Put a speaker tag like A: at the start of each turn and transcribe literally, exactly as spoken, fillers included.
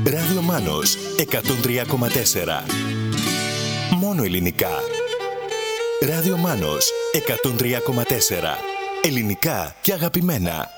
A: Ράδιο Μάνος εκατόν τρία κόμμα τέσσερα. Μόνο ελληνικά. Ράδιο Μάνος εκατόν τρία κόμμα τέσσερα. Ελληνικά και αγαπημένα.